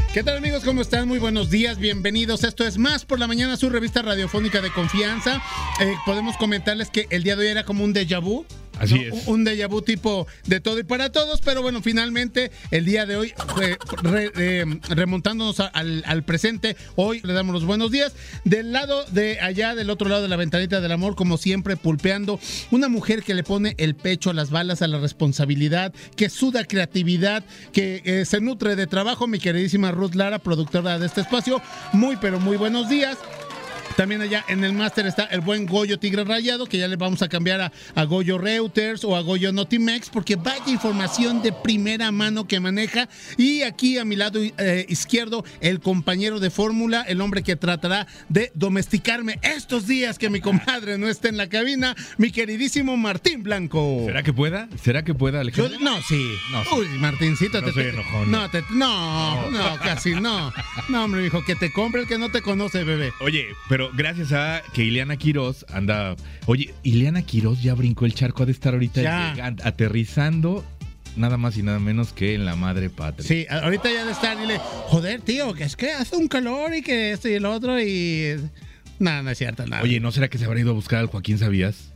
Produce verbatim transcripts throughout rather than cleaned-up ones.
¿Qué tal, amigos? ¿Cómo están? Muy buenos días, bienvenidos. Esto es Más por la Mañana, su revista radiofónica de confianza. Eh, podemos comentarles que el día de hoy era como un déjà vu. Así ¿no? es. Un déjà vu tipo de todo y para todos, pero bueno, finalmente el día de hoy, eh, re, eh, remontándonos a, al, al presente, hoy le damos los buenos días. Del lado de allá, del otro lado de la ventanita del amor, como siempre, pulpeando, una mujer que le pone el pecho a las balas, a la responsabilidad, que suda creatividad, que eh, se nutre de trabajo, mi queridísima Ruth Lara, productora de este espacio. Muy, pero muy buenos días. También allá en el máster está el buen Goyo Tigre Rayado, que ya le vamos a cambiar a, a Goyo Reuters o a Goyo Notimex, porque vaya información de primera mano que maneja. Y aquí a mi lado eh, izquierdo, el compañero de fórmula, el hombre que tratará de domesticarme estos días que mi comadre no esté en la cabina, mi queridísimo Martín Blanco. ¿Será que pueda? ¿Será que pueda, Alejandro? Yo, no, sí. No, sí. Uy, Martincito. No te, soy te, enojón. No, te, no, no, casi no. No, hombre, hijo, que te compre el que no te conoce, bebé. Oye, pero gracias a que Ileana Quiroz anda... Oye, Ileana Quiroz ya brincó el charco, ha de estar ahorita llegando, aterrizando nada más y nada menos que en la madre patria. Sí, ahorita ya de estar, dile, joder, tío, que es que hace un calor y que esto y el otro y... Nada, no es cierto, nada. Oye, ¿no será que se habrá ido a buscar al Joaquín Sabías?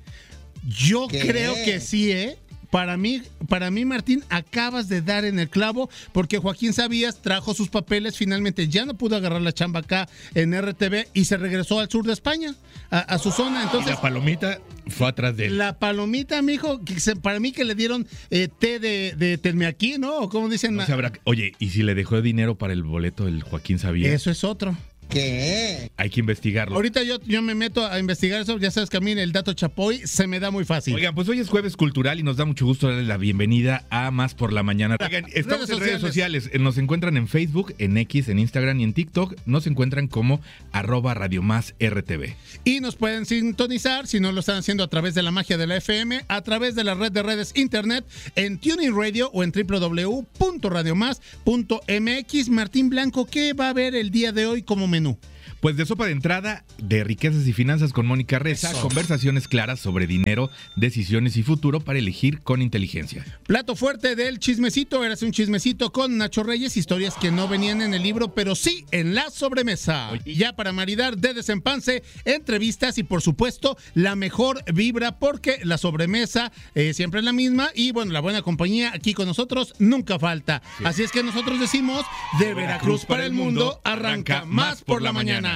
Yo ¿Qué? creo que sí, ¿eh? Para mí, para mí, Martín, acabas de dar en el clavo, porque Joaquín Sabías trajo sus papeles, finalmente ya no pudo agarrar la chamba acá en R T V y se regresó al sur de España, a, a su zona. Entonces, y la palomita fue atrás de él. La palomita, mijo, que se, para mí que le dieron eh, té de, de tenme aquí, ¿no? O como dicen. No sabrá, oye, ¿y si le dejó dinero para el boleto del Joaquín Sabías? Eso es otro. ¿Qué? Hay que investigarlo. Ahorita yo, yo me meto a investigar eso, ya sabes que a mí el dato chapoy se me da muy fácil. Oigan, pues hoy es jueves cultural y nos da mucho gusto darle la bienvenida a Más por la Mañana. Oigan, estamos Redes en redes sociales, nos encuentran en Facebook, en X, en Instagram y en TikTok, nos encuentran como arroba Radio Más R T V. Y nos pueden sintonizar, si no lo están haciendo a través de la magia de la F M, a través de la red de redes internet, en TuneIn Radio o en doble u doble u doble u punto radio más punto m x. Martín Blanco, ¿qué va a haber el día de hoy como menú? Pues de sopa de entrada, de riquezas y finanzas con Mónica Reza, Eso. Conversaciones claras sobre dinero, decisiones y futuro para elegir con inteligencia. Plato fuerte del chismecito, eras un chismecito con Nacho Reyes, historias que no venían en el libro, pero sí en la sobremesa. Y ya para maridar de desempance, entrevistas y por supuesto la mejor vibra, porque la sobremesa eh, siempre es la misma y bueno, la buena compañía aquí con nosotros nunca falta. Sí. Así es que nosotros decimos, de Veracruz para el mundo, arranca Más por la Mañana.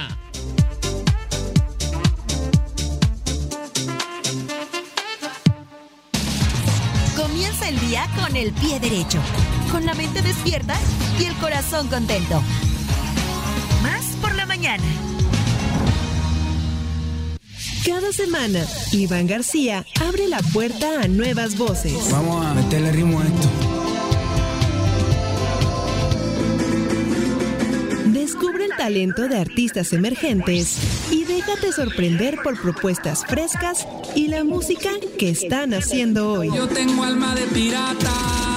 Comienza el día con el pie derecho, con la mente despierta y el corazón contento. Más por la mañana. Cada semana, Iván García abre la puerta a nuevas voces. Vamos a meterle ritmo a esto. Descubre el talento de artistas emergentes y déjate sorprender por propuestas frescas y la música que están haciendo hoy. Yo tengo alma de pirata.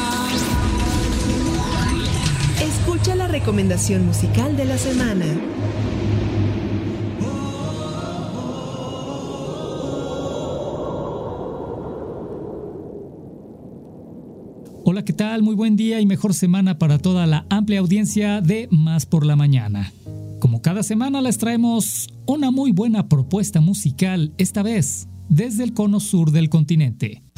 Escucha la recomendación musical de la semana. Hola, ¿qué tal? Muy buen día y mejor semana para toda la amplia audiencia de Más por la Mañana. Como cada semana les traemos una muy buena propuesta musical, esta vez desde el cono sur del continente.